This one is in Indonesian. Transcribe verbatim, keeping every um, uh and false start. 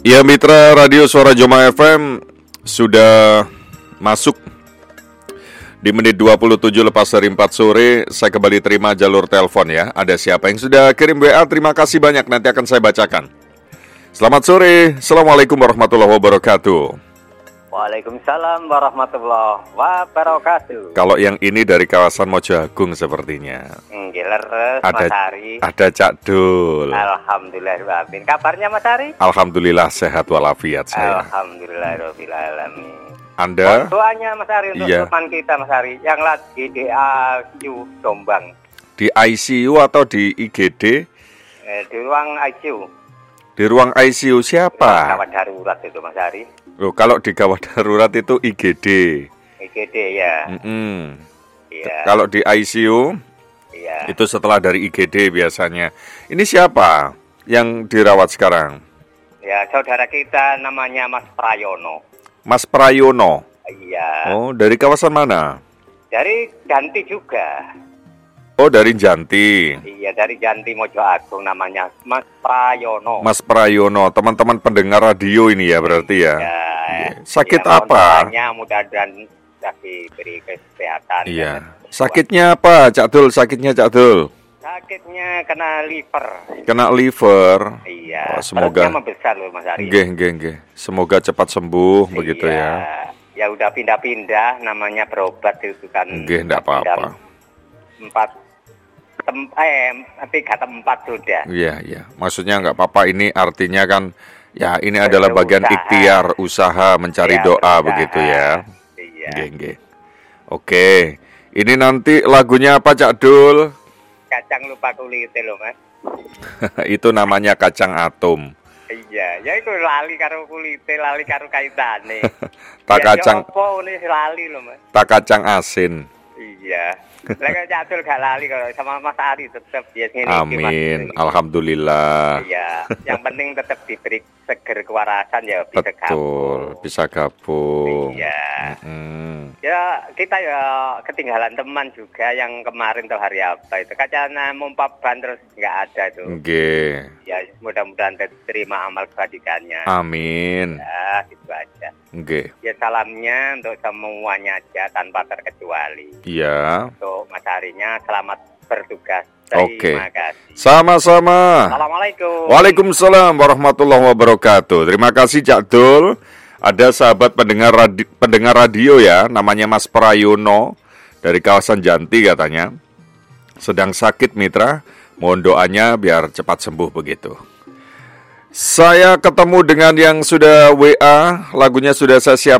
Ya, mitra Radio Suara Joma F M sudah masuk di menit dua puluh tujuh lepas dari empat sore. Saya kembali terima jalur telepon ya. Ada siapa yang sudah kirim W A? Terima kasih banyak, nanti akan saya bacakan. Selamat sore, Assalamualaikum warahmatullahi wabarakatuh. Waalaikumsalam warahmatullahi wabarakatuh. Kalau yang ini dari kawasan Mojo Agung sepertinya. Ngiler, ada, Mas Hari. Ada Cak Dul. Alhamdulillahirrahmanirrahim. Kabarnya Mas Hari? Alhamdulillah sehat walafiat saya. Alhamdulillahirrahmanirrahim. Anda? Doanya Mas Hari untuk iya. teman kita Mas Hari yang lagi di I C U Jombang. Di I C U atau di I G D? Eh, di ruang I C U. Di ruang I C U siapa? Gawat darurat itu Mas Hari. Loh, kalau di gawat darurat itu I G D. I G D ya. Mm-mm. Iya. Kalau di I C U, iya. Itu setelah dari I G D biasanya. Ini siapa yang dirawat sekarang? Ya, saudara kita namanya Mas Prayono. Mas Prayono? Iya. Oh, dari kawasan mana? Dari Janti juga. Oh, dari Janti. Iya, dari Janti Mojo Agung namanya Mas Prayono. Mas Prayono, teman-teman pendengar radio ini ya berarti ya. Iya. Sakit ya, apa? Mudah-mudahan diberi kesehatan. Iya. Sakitnya apa, Cak Dul? Sakitnya Cak Dul? Sakitnya kena liver. Kena liver. Iya. Oh, semoga membesar loh Mas Ari. Nggih, nggih, nggih. Semoga cepat sembuh iya. begitu ya. Ya udah pindah-pindah, namanya berobat itu kan. Nggih, enggak apa-apa. Empat tem eh tiga tempat sudah. Iya, iya. Maksudnya enggak apa-apa, ini artinya kan ya ini adalah bagian ikhtiar usaha mencari ya, doa berusaha. Begitu ya. Iya. Nggih, nggih. Oke. Ini nanti lagunya apa Cak Dul? Kacang lupa kulit loh Mas. Itu namanya kacang atom. Iya, ya itu lali karo kulite, lali karo kaitane. Tak ya, kacang opo ini lali loh Mas. Tak kacang asin. Iya. Lek Cak gak lali kalau sama Mas Ari tetap ya ngene iki. Amin. Alhamdulillah. Iya, yang penting tetap diberi seger kewarasan ya bisa Betul, gabung. bisa gabung. Iya. Mm-hmm. Ya, kita ya ketinggalan teman juga yang kemarin tuh hari apa itu. Kacana mumpap ban terus nggak ada itu. Nggih. Ya, mudah-mudahan diterima amal kebajikannya. Amin. Ya, gitu aja. Nggih. Ya, salamnya untuk semuanya aja tanpa terkecuali. Iya. Untuk Mas Harinya selamat bertugas. Oke. Terima kasih. Sama-sama. Assalamualaikum. Waalaikumsalam warahmatullahi wabarakatuh. Terima kasih Cak Dul. Ada sahabat pendengar radi, pendengar radio ya, namanya Mas Prayono dari kawasan Janti katanya. Sedang sakit mitra, mohon doanya biar cepat sembuh begitu. Saya ketemu dengan yang sudah W A, lagunya sudah saya siapkan.